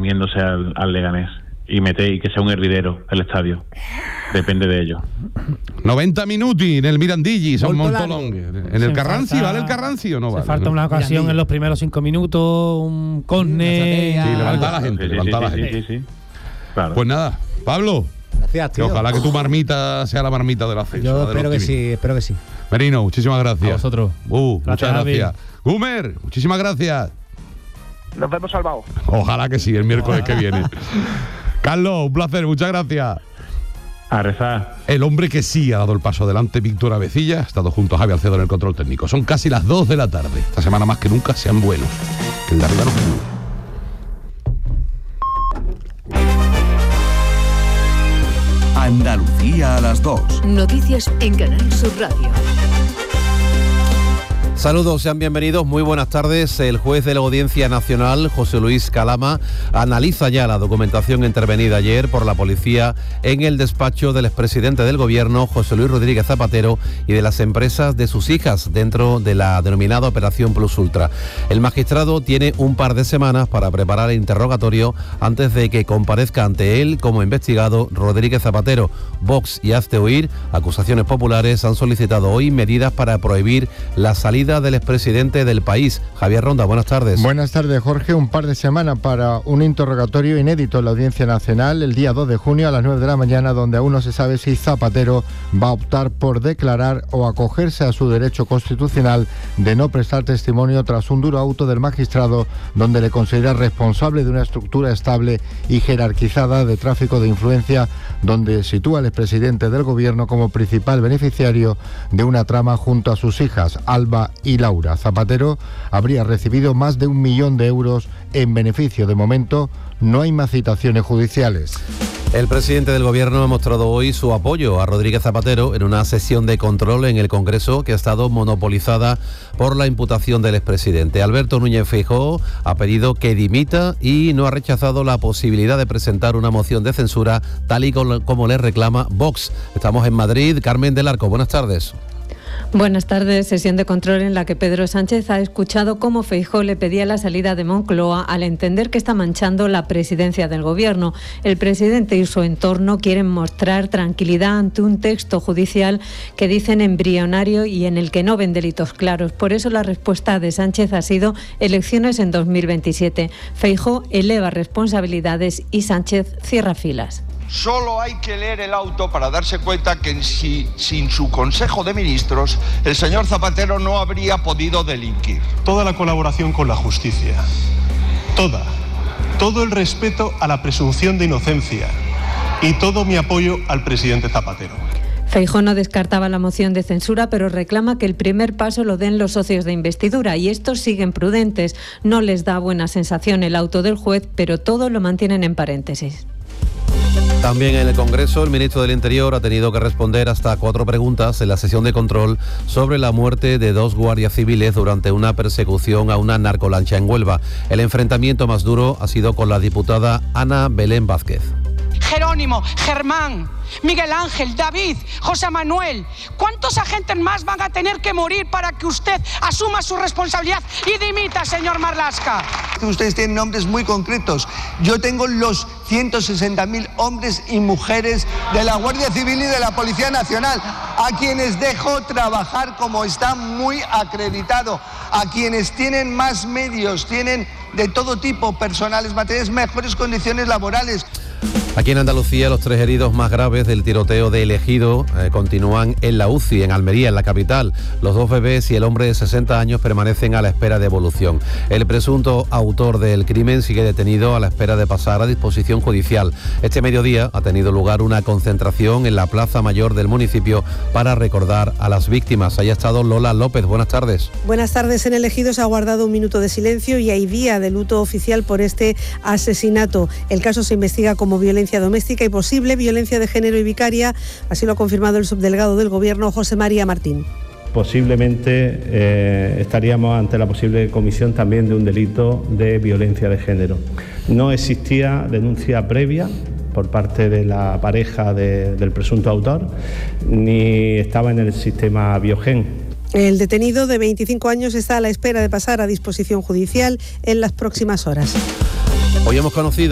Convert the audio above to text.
comiéndose al Leganés y que sea un hervidero el estadio. Depende de ello. 90 minuti en el Mirandilli, San Montolón. En el Carranci, ¿vale el Carranci o no vale? Falta una ocasión en los primeros 5 minutos, un córner. Sí, levanta a la gente, Sí. Claro. Pues nada, Pablo. Gracias, tío. Ojalá que tu marmita sea la marmita del ascenso. Yo espero que sí. Merino, muchísimas gracias. A vosotros. Muchas gracias. Gumer, muchísimas gracias. Nos vemos salvados. Ojalá que sí, el miércoles que viene. Carlos, un placer, muchas gracias. A rezar. El hombre que sí ha dado el paso adelante, Víctor Avecilla, ha estado junto a Javi Alcedo en el control técnico. Son casi las 2 de la tarde. Esta semana más que nunca sean buenos. Que el de arriba no fue. Andalucía a las 2. Noticias en Canal Sur Radio. Saludos, sean bienvenidos, muy buenas tardes. El juez de la Audiencia Nacional, José Luis Calama, analiza ya la documentación intervenida ayer por la policía en el despacho del expresidente del Gobierno, José Luis Rodríguez Zapatero, y de las empresas de sus hijas dentro de la denominada Operación Plus Ultra. El magistrado tiene un par de semanas para preparar el interrogatorio antes de que comparezca ante él como investigado Rodríguez Zapatero. Vox y Hazte Oír, acusaciones populares, han solicitado hoy medidas para prohibir la salida del expresidente del país. Javier Ronda, buenas tardes. Buenas tardes, Jorge. Un par de semanas para un interrogatorio inédito en la Audiencia Nacional el día 2 de junio a las 9 de la mañana, donde aún no se sabe si Zapatero va a optar por declarar o acogerse a su derecho constitucional de no prestar testimonio tras un duro auto del magistrado donde le considera responsable de una estructura estable y jerarquizada de tráfico de influencia, donde sitúa al expresidente del Gobierno como principal beneficiario de una trama junto a sus hijas, Alba y Laura. Zapatero habría recibido más de 1 millón de euros en beneficio. De momento, no hay más citaciones judiciales. El presidente del Gobierno ha mostrado hoy su apoyo a Rodríguez Zapatero en una sesión de control en el Congreso que ha estado monopolizada por la imputación del expresidente. Alberto Núñez Feijóo ha pedido que dimita y no ha rechazado la posibilidad de presentar una moción de censura tal y como le reclama Vox. Estamos en Madrid. Carmen del Arco, buenas tardes. Buenas tardes. Sesión de control en la que Pedro Sánchez ha escuchado cómo Feijóo le pedía la salida de Moncloa al entender que está manchando la presidencia del Gobierno. El presidente y su entorno quieren mostrar tranquilidad ante un texto judicial que dicen embrionario y en el que no ven delitos claros. Por eso la respuesta de Sánchez ha sido elecciones en 2027. Feijóo eleva responsabilidades y Sánchez cierra filas. Solo hay que leer el auto para darse cuenta que sin su Consejo de Ministros el señor Zapatero no habría podido delinquir. Toda la colaboración con la justicia, todo el respeto a la presunción de inocencia y todo mi apoyo al presidente Zapatero. Feijóo no descartaba la moción de censura, pero reclama que el primer paso lo den los socios de investidura y estos siguen prudentes. No les da buena sensación el auto del juez, pero todo lo mantienen en paréntesis. También en el Congreso, el ministro del Interior ha tenido que responder hasta 4 preguntas en la sesión de control sobre la muerte de 2 guardias civiles durante una persecución a una narcolancha en Huelva. El enfrentamiento más duro ha sido con la diputada Ana Belén Vázquez. Jerónimo, Germán, Miguel Ángel, David, José Manuel. ¿Cuántos agentes más van a tener que morir para que usted asuma su responsabilidad y dimita, señor Marlaska? Ustedes tienen nombres muy concretos. Yo tengo los 160.000 hombres y mujeres de la Guardia Civil y de la Policía Nacional, a quienes dejo trabajar como está muy acreditado, a quienes tienen más medios, tienen de todo tipo, personales, materiales, mejores condiciones laborales. Aquí en Andalucía, los 3 heridos más graves del tiroteo de El Ejido continúan en la UCI, en Almería, en la capital. Los 2 bebés y el hombre de 60 años permanecen a la espera de evolución. El presunto autor del crimen sigue detenido a la espera de pasar a disposición judicial. Este mediodía ha tenido lugar una concentración en la Plaza Mayor del municipio para recordar a las víctimas. Ahí ha estado Lola López. Buenas tardes. Buenas tardes. En El Ejido se ha guardado un minuto de silencio y hay día de luto oficial por este asesinato. El caso se investiga como violencia doméstica y posible violencia de género y vicaria, así lo ha confirmado el subdelegado del Gobierno, José María Martín. Posiblemente estaríamos ante la posible comisión también de un delito de violencia de género. No existía denuncia previa por parte de la pareja del presunto autor, ni estaba en el sistema Biogen. El detenido de 25 años está a la espera de pasar a disposición judicial en las próximas horas. Hoy hemos conocido